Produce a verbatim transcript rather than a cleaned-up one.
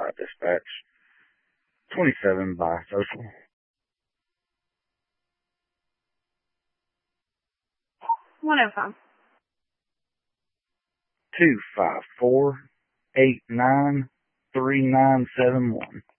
Alright, dispatch. twenty-seven by social. one oh five. two five four, eight nine three nine seven one.